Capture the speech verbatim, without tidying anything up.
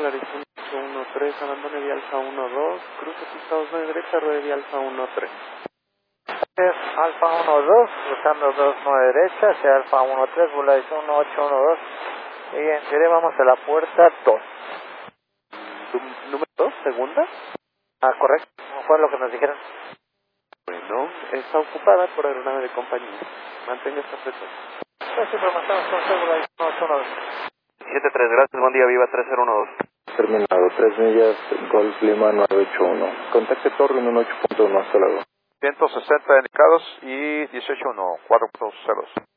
Clarísimo uno tres, abandone vía Alfa uno dos, cruce pista dos nueve derecha, ruede vía Alfa uno tres. Es Alfa uno dos, cruzando dos nueve derecha, hacia Alfa uno tres, volación uno ocho uno dos. Bien, diré, vamos a la puerta dos. ¿Número dos, segunda? Ah, correcto, fue lo que nos dijeron. Bueno, está ocupada por aeronave de compañía. Mantenga esta frecuencia. Pues información con cédula uno ocho uno dos. siete tres, gracias, buen día, Viva tres cero uno dos. Terminado, tres millas, Golf Lima nueve ocho uno. Contacte Torre en ocho punto uno, hasta luego. ciento sesenta indicados y dieciocho uno, cuatro punto cero.